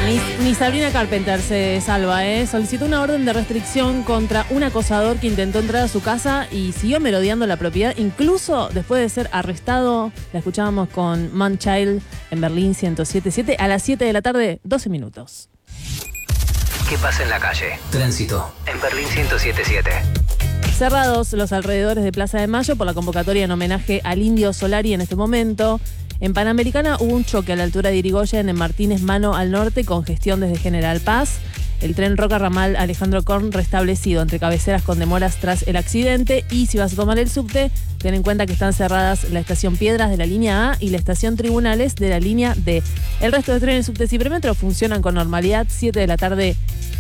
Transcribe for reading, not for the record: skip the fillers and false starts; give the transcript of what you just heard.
Ni Sabrina Carpenter se salva, ¿eh? Solicitó una orden de restricción contra un acosador que intentó entrar a su casa y siguió merodeando la propiedad, incluso después de ser arrestado. La escuchábamos con Man Child en Berlín 107.7 a las 7 de la tarde, 12 minutos. ¿Qué pasa en la calle? Tránsito en Berlín 107.7. Cerrados los alrededores de Plaza de Mayo por la convocatoria en homenaje al Indio Solari en este momento. En Panamericana hubo un choque a la altura de Irigoyen en Martínez Mano al norte, congestión desde General Paz. El tren Roca Ramal Alejandro Korn restablecido entre cabeceras con demoras tras el accidente. Y si vas a tomar el subte, ten en cuenta que están cerradas la estación Piedras de la línea A y la estación Tribunales de la línea D. El resto de trenes subtes y premetro funcionan con normalidad, 7 de la tarde